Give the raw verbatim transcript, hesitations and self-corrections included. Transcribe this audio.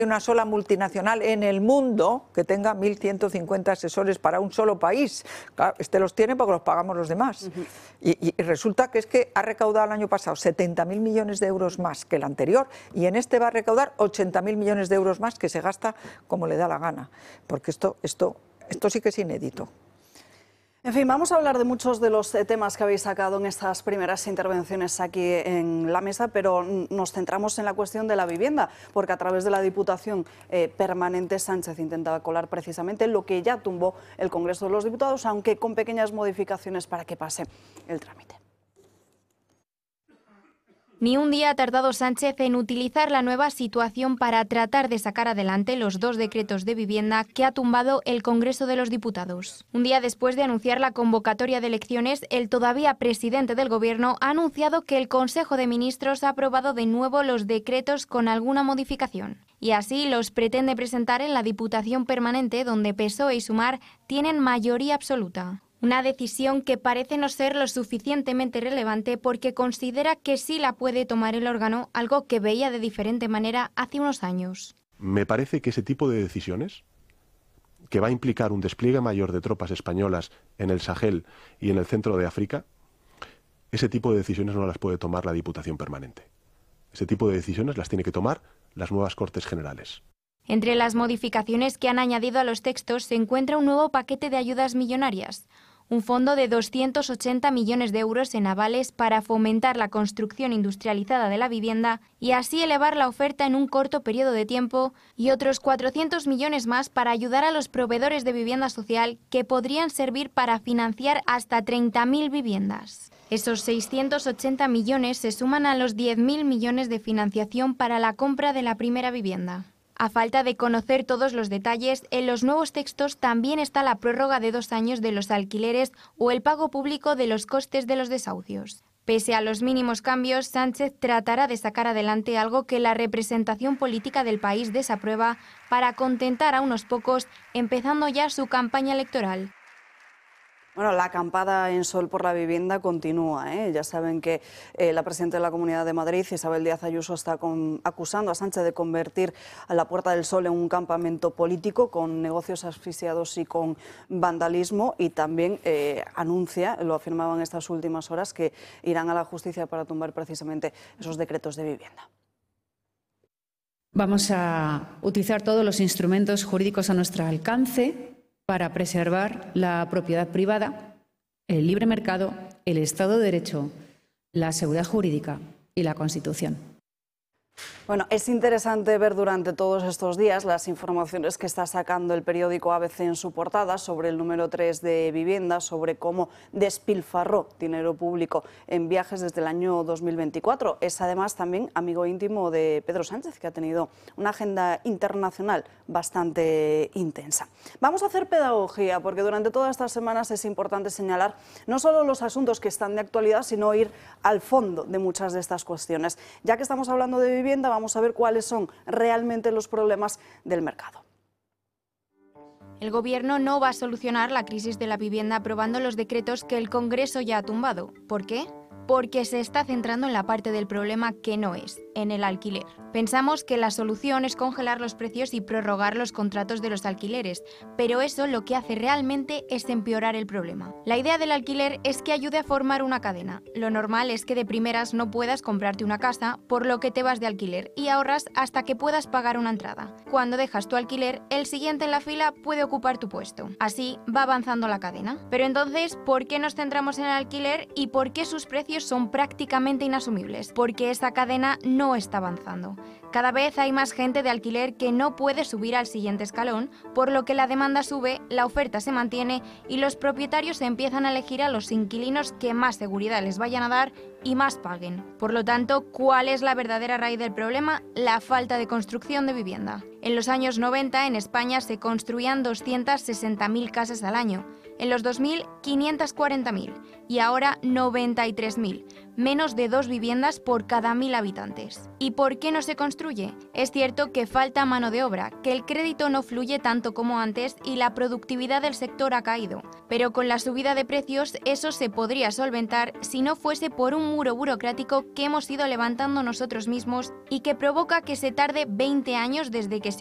una sola multinacional en el mundo que tenga mil ciento cincuenta asesores para un solo país. Claro, este los tiene porque los pagamos los demás. Uh-huh. y, y resulta que es que ha recaudado el año pasado setenta mil millones de euros más que el anterior y en este va a recaudar ochenta mil millones de euros más que se gasta como le da la gana. Porque esto, esto, esto sí que es inédito. En fin, vamos a hablar de muchos de los temas que habéis sacado en estas primeras intervenciones aquí en la mesa, pero nos centramos en la cuestión de la vivienda, porque a través de la Diputación eh, Permanente Sánchez intentaba colar precisamente lo que ya tumbó el Congreso de los Diputados, aunque con pequeñas modificaciones para que pase el trámite. Ni un día ha tardado Sánchez en utilizar la nueva situación para tratar de sacar adelante los dos decretos de vivienda que ha tumbado el Congreso de los Diputados. Un día después de anunciar la convocatoria de elecciones, el todavía presidente del Gobierno ha anunciado que el Consejo de Ministros ha aprobado de nuevo los decretos con alguna modificación. Y así los pretende presentar en la Diputación Permanente, donde P S O E y Sumar tienen mayoría absoluta. Una decisión que parece no ser lo suficientemente relevante porque considera que sí la puede tomar el órgano, algo que veía de diferente manera hace unos años. Me parece que ese tipo de decisiones, que va a implicar un despliegue mayor de tropas españolas en el Sahel y en el centro de África, ese tipo de decisiones no las puede tomar la Diputación Permanente. Ese tipo de decisiones las tiene que tomar las nuevas Cortes Generales. Entre las modificaciones que han añadido a los textos se encuentra un nuevo paquete de ayudas millonarias. Un fondo de doscientos ochenta millones de euros en avales para fomentar la construcción industrializada de la vivienda y así elevar la oferta en un corto periodo de tiempo y otros cuatrocientos millones más para ayudar a los proveedores de vivienda social que podrían servir para financiar hasta treinta mil viviendas. Esos seiscientos ochenta millones se suman a los diez mil millones de financiación para la compra de la primera vivienda. A falta de conocer todos los detalles, en los nuevos textos también está la prórroga de dos años de los alquileres o el pago público de los costes de los desahucios. Pese a los mínimos cambios, Sánchez tratará de sacar adelante algo que la representación política del país desaprueba para contentar a unos pocos, empezando ya su campaña electoral. Bueno, la acampada en Sol por la vivienda continúa, ¿eh? Ya saben que eh, la presidenta de la Comunidad de Madrid, Isabel Díaz Ayuso, está con, acusando a Sánchez de convertir a la Puerta del Sol en un campamento político con negocios asfixiados y con vandalismo, y también eh, anuncia, lo afirmaban estas últimas horas, que irán a la justicia para tumbar precisamente esos decretos de vivienda. Vamos a utilizar todos los instrumentos jurídicos a nuestro alcance para preservar la propiedad privada, el libre mercado, el Estado de Derecho, la seguridad jurídica y la Constitución. Bueno, es interesante ver durante todos estos días las informaciones que está sacando el periódico A B C en su portada sobre el número tres de vivienda, sobre cómo despilfarró dinero público en viajes desde el año dos mil veinticuatro. Es además también amigo íntimo de Pedro Sánchez, que ha tenido una agenda internacional bastante intensa. Vamos a hacer pedagogía, porque durante todas estas semanas es importante señalar no solo los asuntos que están de actualidad, sino ir al fondo de muchas de estas cuestiones. Ya que estamos hablando de vivienda, vamos a ver cuáles son realmente los problemas del mercado. El Gobierno no va a solucionar la crisis de la vivienda aprobando los decretos que el Congreso ya ha tumbado. ¿Por qué? Porque se está centrando en la parte del problema que no es, en el alquiler. Pensamos que la solución es congelar los precios y prorrogar los contratos de los alquileres, pero eso lo que hace realmente es empeorar el problema. La idea del alquiler es que ayude a formar una cadena. Lo normal es que de primeras no puedas comprarte una casa, por lo que te vas de alquiler y ahorras hasta que puedas pagar una entrada. Cuando dejas tu alquiler, el siguiente en la fila puede ocupar tu puesto. Así va avanzando la cadena. Pero entonces, ¿por qué nos centramos en el alquiler y por qué sus precios son prácticamente inasumibles? Porque esa cadena no está avanzando. Cada vez hay más gente de alquiler que no puede subir al siguiente escalón, por lo que la demanda sube, la oferta se mantiene y los propietarios empiezan a elegir a los inquilinos que más seguridad les vayan a dar y más paguen. Por lo tanto, ¿cuál es la verdadera raíz del problema? La falta de construcción de vivienda. En los años noventa, en España se construían doscientas sesenta mil casas al año. En los dos mil, quinientas cuarenta mil y ahora noventa y tres mil, menos de dos viviendas por cada mil habitantes. ¿Y por qué no se construye? Es cierto que falta mano de obra, que el crédito no fluye tanto como antes y la productividad del sector ha caído. Pero con la subida de precios eso se podría solventar si no fuese por un muro burocrático que hemos ido levantando nosotros mismos y que provoca que se tarde veinte años desde que se